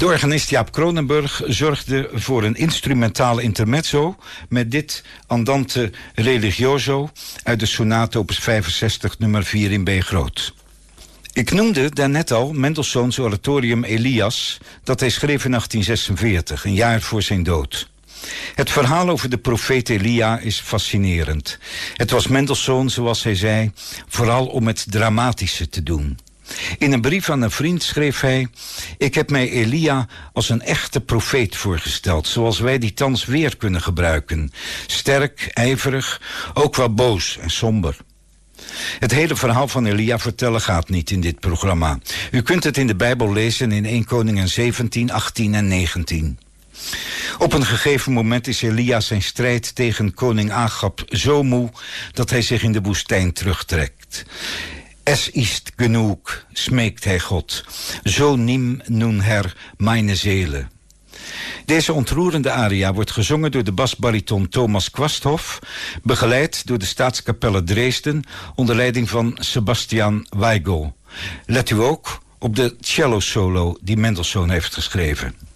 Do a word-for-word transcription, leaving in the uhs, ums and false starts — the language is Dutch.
De organist Jaap Kronenburg zorgde voor een instrumentaal intermezzo met dit Andante Religioso uit de sonate opus vijfenzestig nummer vier in B groot. Ik noemde daarnet al Mendelssohns oratorium Elias, dat hij schreef in achttien zesenveertig, een jaar voor zijn dood. Het verhaal over de profeet Elia is fascinerend. Het was Mendelssohn, zoals hij zei, vooral om het dramatische te doen. In een brief aan een vriend schreef hij: ik heb mij Elia als een echte profeet voorgesteld, zoals wij die thans weer kunnen gebruiken. Sterk, ijverig, ook wel boos en somber. Het hele verhaal van Elia vertellen gaat niet in dit programma. U kunt het in de Bijbel lezen in Eerste Koningen zeventien, achttien en negentien. Op een gegeven moment is Elia zijn strijd tegen koning Agab zo moe dat hij zich in de woestijn terugtrekt. Es ist genoeg, smeekt hij God. Zo nim nun her meine Seele. Deze ontroerende aria wordt gezongen door de basbariton Thomas Quasthoff, begeleid door de Staatskapelle Dresden onder leiding van Sebastian Weigel. Let u ook op de cello solo die Mendelssohn heeft geschreven.